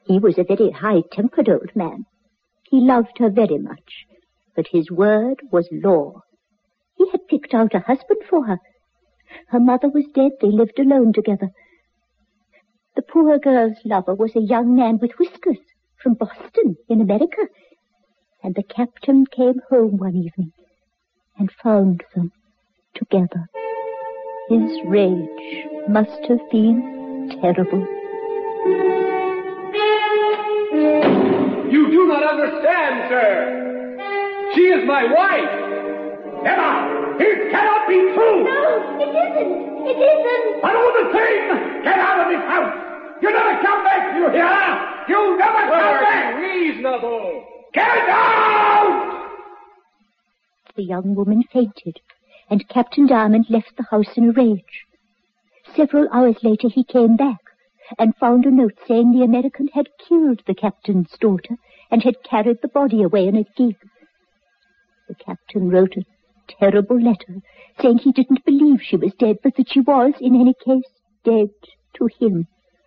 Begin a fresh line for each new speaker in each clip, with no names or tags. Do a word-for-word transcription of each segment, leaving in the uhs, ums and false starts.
He was a very high-tempered old man. He loved her very much, but his word was law. He had picked out a husband for her. Her mother was dead. They lived alone together. The poor girl's lover was a young man with whiskers from Boston in America. And the captain came home one evening and found them together. His rage must have been terrible.
You do not understand, sir. She is my wife. Emma, it cannot be true.
No, it isn't. It isn't.
But all the same, get out of this house. You never come back, you hear? You never come back. Reasonable. Get out!
The young woman fainted, and Captain Diamond left the house in a rage. Several hours later he came back and found a note saying the American had killed the captain's daughter and had carried the body away in a gig. The captain wrote a terrible letter saying he didn't believe she was dead, but that she was, in any case, dead to him.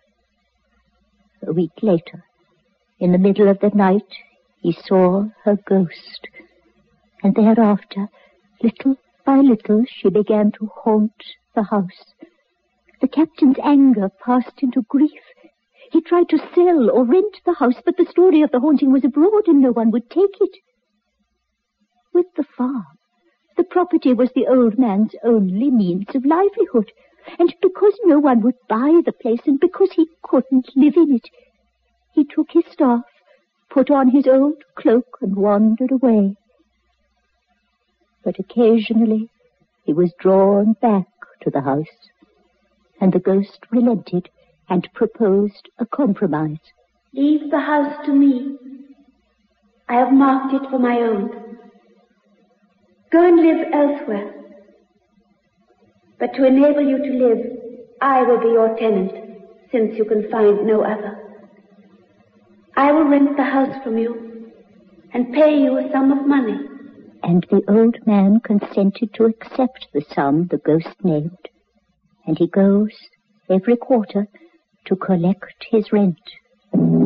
A week later, in the middle of the night, he saw her ghost, and thereafter, little by little, she began to haunt the house. The captain's anger passed into grief. He tried to sell or rent the house, but the story of the haunting was abroad and no one would take it. With the farm, the property was the old man's only means of livelihood, and because no one would buy the place and because he couldn't live in it, he took his staff, put on his old cloak, and wandered away. But occasionally he was drawn back to the house, and the ghost relented and proposed a compromise.
Leave the house to me. I have marked it for my own. Go and live elsewhere. But to enable you to live, I will be your tenant, since you can find no other. I will rent the house from you and pay you a sum of money.
And the old man consented to accept the sum the ghost named, and he goes every quarter to collect his rent.